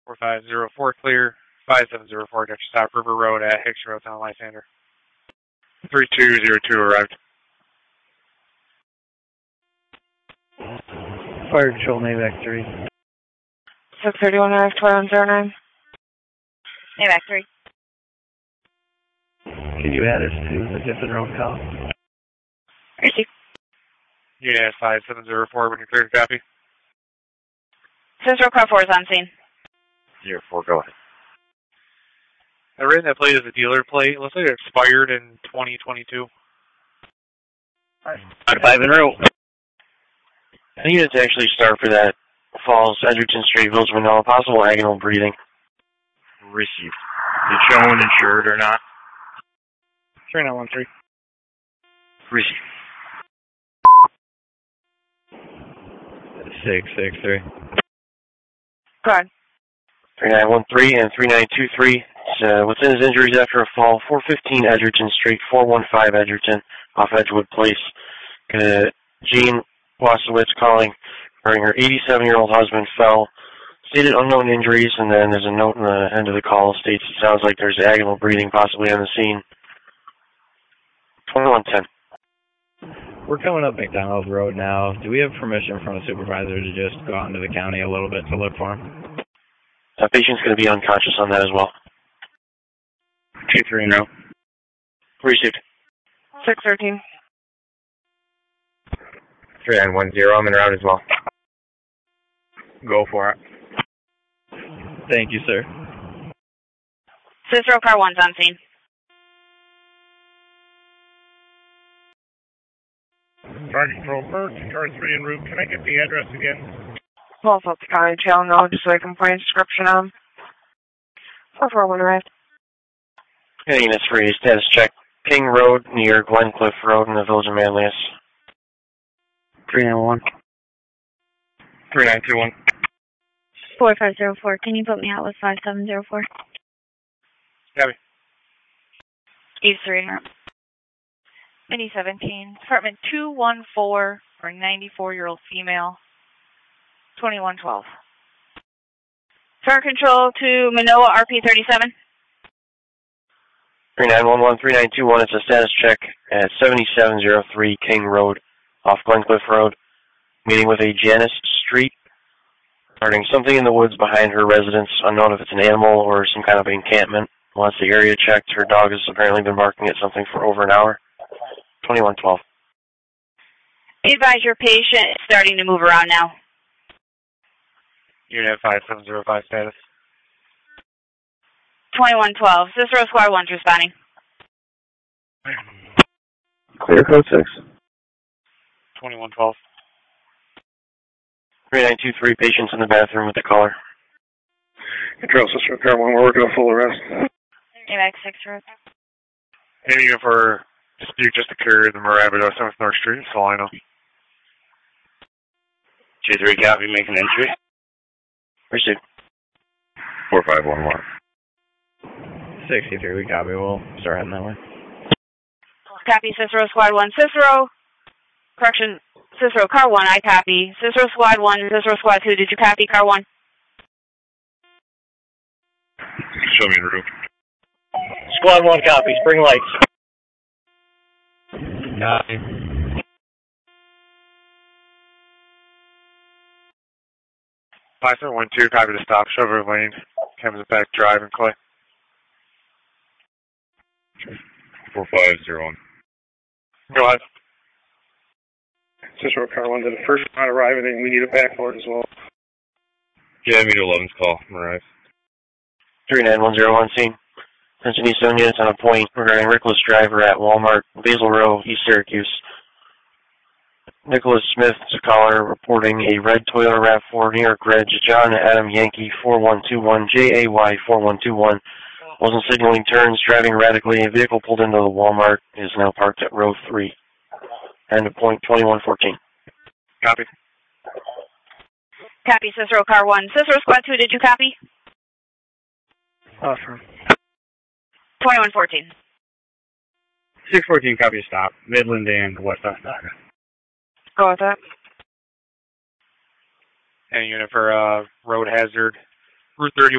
4504 clear. 5704 got you stop River Road at Hicks Road, Town Lysander. 3202 arrived. Fire Control, NAVAC 3. 631 Act 2109. NAVAC 3. Can you add us to the different road call? Receive. Unit 5704 when you're clear to copy. Cicero Car 4 is on scene. 04, go ahead. I ran that plate as a dealer plate. It looks like it expired in 2022. 5 in a row. I think it's actually start for that Falls, Edgerton Street, Village Manila, possible agonal breathing. Received. Is it showing insured or not? 3913. Received. 663. Go ahead. 3913 and 3923. Within his injuries after a fall, 415 Edgerton Street, 415 Edgerton, off Edgewood Place. Jean Wasowitz calling, regarding her 87-year-old husband fell. Stated unknown injuries, and then there's a note in the end of the call states it sounds like there's agonal breathing possibly on the scene. 2110. We're coming up McDonald Road now. Do we have permission from the supervisor to just go out into the county a little bit to look for him? That patient's going to be unconscious on that as well. 23 0. Received. 613. 3910, I'm in route as well. Go for it. Thank you, sir. Cicero Car 1's on scene. Fire Control, Burke, Car 3 en route. Can I get the address again? Pull up the county jail now just so I can find a description of him. 441 arrived. Hey, units for a status check. King Road near Glencliff Road in the village of Manlius. 3911. 3921. 4504. Can you put me out with 5704? Copy. Eve 3. Mini 17. Department 214 for 94-year-old female. 2112. Fire Control to Manoa RP 37. 3911, 3921, it's a status check at 7703 King Road, off Glencliff Road. Meeting with a Janice Street, regarding something in the woods behind her residence, unknown if it's an animal or some kind of encampment. Once the area checked, her dog has apparently been barking at something for over an hour. 2112. Advise your patient is starting to move around now. Unit 5705 status. 2112. Cicero Squad 1's responding. Clear code 6. 2112. 3923, patients in the bathroom with the caller. Control Cicero Car 1, we're working a full arrest. AMAX 6 road. Any unit for dispute just occurred in the Marabido, 7th North Street, Salino. J3 copy, making entry. Received. 4511. 63, we copy. We'll start heading that way. Copy Cicero Squad 1. Cicero Car 1, I copy. Cicero Squad 1, Cicero Squad 2, did you copy Car 1? Show me the roof. Squad 1 copy, spring lights. Copy. Five 712, copy to stop, Chevrolet Lane, Kansas Back Drive and Clay. 4501. Go ahead. Cicero Car 1 to the first not arriving, and we need a backboard as well. Yeah, me to 11's call, arrive. 39101 scene. Attention East Zone units on a point regarding Nicholas Driver at Walmart, Basil Row, East Syracuse. Nicholas Smith, caller, reporting a red Toyota RAV4 New York Reg, John Adam Yankee 4121, JAY 4121. Wasn't signaling turns, driving erratically. A vehicle pulled into the Walmart, is now parked at row 3. End of point 2114. Copy. Copy Cicero Car 1. Cicero Squad 2, did you copy? Awesome. 2114. 614, copy to stop. Midland and West Osaka. Go with that. Any unit for road hazard. Route 31.